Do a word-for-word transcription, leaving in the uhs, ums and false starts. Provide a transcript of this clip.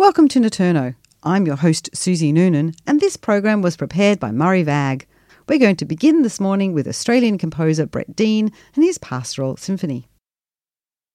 Welcome to Naturno. I'm your host, Susie Noonan, and this program was prepared by Murray Vagg. We're going to begin this morning with Australian composer Brett Dean and his Pastoral Symphony.